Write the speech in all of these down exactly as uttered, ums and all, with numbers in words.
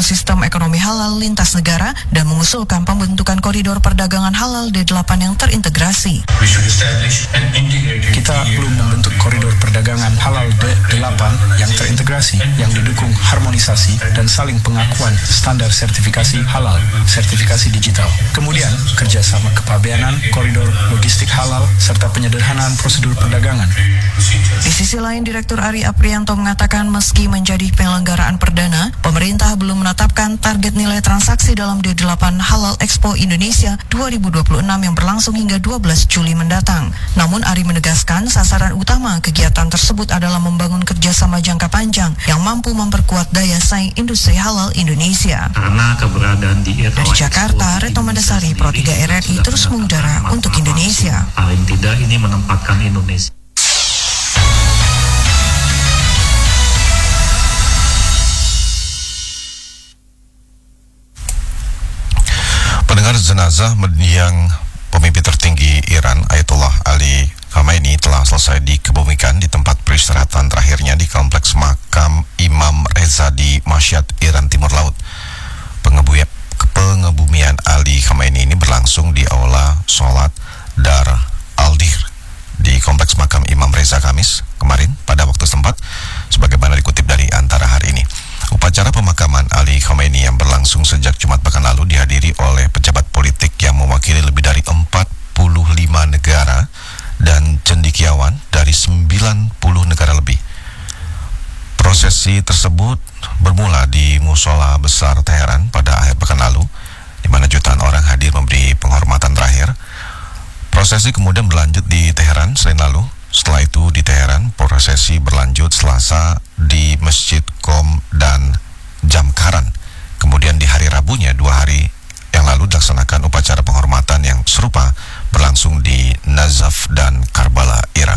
ekosistem ekonomi halal lintas negara dan mengusulkan pembentukan koridor perdagangan halal D delapan yang terintegrasi. Kita belum membentuk koridor perdagangan halal D delapan yang terintegrasi, yang didukung harmonisasi dan saling pengakuan standar sertifikasi halal, sertifikasi digital. Kemudian, kerjasama kepabeanan, koridor logistik halal, serta penyederhanaan prosedur perdagangan. Di sisi lain, Direktur Ari Aprianto mengatakan meski menjadi penyelenggaraan perdana, pemerintah belum menetapkan target nilai transaksi dalam D delapan Halal Expo Indonesia dua ribu dua puluh enam yang berlangsung hingga dua belas Juli mendatang. Namun Ari menegaskan sasaran utama kegiatan tersebut adalah membangun kerjasama jangka panjang yang mampu memperkuat daya saing industri halal Indonesia. Karena keberadaan di Dari Jakarta, Retno Mandasari, Pro tiga R R I terus mengudara untuk Indonesia. Paling tidak ini menempatkan Indonesia. Pendengar, jenazah mendiang pemimpin tertinggi Iran Ayatollah Ali Khamenei telah selesai dikebumikan di tempat peristirahatan terakhirnya di kompleks makam Imam Reza di Masyhad, Iran Timur Laut. Pengebumian, pengebumian Ali Khamenei ini berlangsung di aula sholat Dar Al-Dir di kompleks makam Imam Reza Kamis kemarin pada waktu setempat, sebagaimana dikutip dari Antara hari ini. Upacara pemakaman Ali Khamenei yang berlangsung sejak Jumat pekan lalu dihadiri oleh pejabat politik yang mewakili lebih dari empat puluh lima negara dan cendekiawan dari sembilan puluh negara lebih. Prosesi tersebut bermula di Musola Besar Teheran pada akhir pekan lalu, di mana jutaan orang hadir memberi penghormatan terakhir. Prosesi kemudian berlanjut di Teheran Senin lalu. Setelah itu di Teheran, prosesi berlanjut Selasa di Masjid Qom dan Jamkaran. Kemudian di hari Rabunya, dua hari yang lalu dilaksanakan upacara penghormatan yang serupa berlangsung di Nazaf dan Karbala, Irak.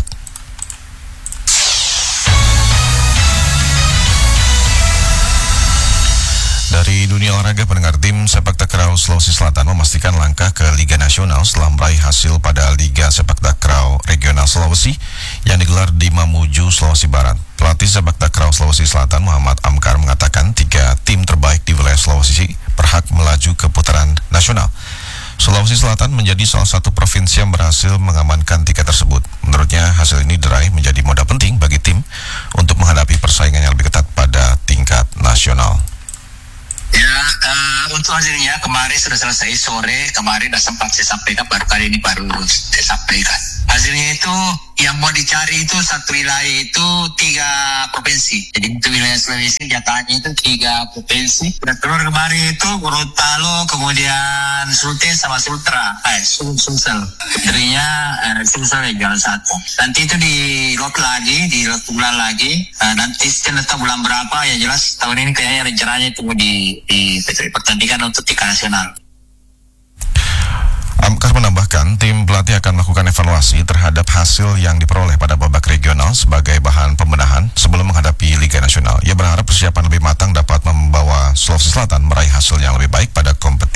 Dari dunia olahraga, pendengar, tim sepak takraw Sulawesi Selatan memastikan langkah ke Liga Nasional setelah meraih hasil pada Liga Sepak Takraw Regional Sulawesi yang digelar di Mamuju, Sulawesi Barat. Pelatih sepak takraw Sulawesi Selatan Muhammad Amkar mengatakan tiga tim terbaik di wilayah Sulawesi berhak melaju ke putaran nasional. Sulawesi Selatan menjadi salah satu provinsi yang berhasil mengamankan tiket tersebut. Menurutnya, hasil ini diraih menjadi modal penting bagi tim untuk menghadapi persaingan yang lebih ketat pada tingkat nasional. Ya, uh, untuk hasilnya kemarin sudah selesai sore, kemarin sudah sempat saya sampaikan, baru kali ini baru saya sampaikan. Hasilnya itu yang mau dicari itu satu wilayah itu tiga provinsi. Jadi untuk wilayah Sulawesi jatahnya itu tiga provinsi. Dan keluar kemarin itu Gorontalo, kemudian Sulteng sama Sultra. Eh, Sul Sulsel. Putrinya eh, Sulsel yang jual satu. Nanti itu di lot lagi, di lot bulan lagi. Uh, nanti setelah bulan berapa, yang jelas tahun ini kayaknya rencananya itu di di pertandingan untuk tingkat nasional. Amkar menambahkan, tim pelatih akan melakukan evaluasi terhadap hasil yang diperoleh pada babak regional sebagai bahan pembenahan sebelum menghadapi Liga Nasional. Ia berharap persiapan lebih matang dapat membawa Sulawesi Selatan meraih hasil yang lebih baik pada kompetisi